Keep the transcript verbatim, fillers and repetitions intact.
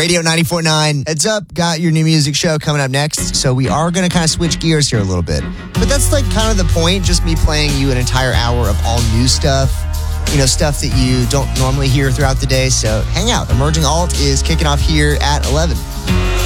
Radio ninety-four point nine. Heads up, got your new music show coming up next. So we are going to kind of switch gears here a little bit. But that's like kind of the point, just me playing you an entire hour of all new stuff. You know, stuff that you don't normally hear throughout the day. So hang out. Emerging Alt is kicking off here at eleven.